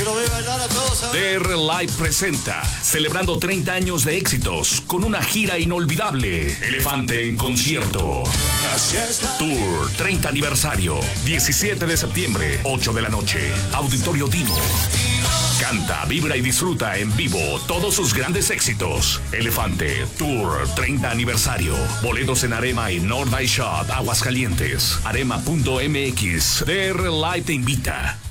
quiero ver bailar a todos. DR Live presenta, celebrando 30 años de éxitos, con una gira inolvidable. Elefante en concierto. Tour 30 aniversario. 17 de septiembre, 8 de la noche. Auditorio Dino. Canta, vibra y disfruta en vivo todos sus grandes éxitos. Elefante Tour 30 aniversario. Boletos en Arema y North Eye Shop, Aguascalientes. Arema.mx. DR Live te invita.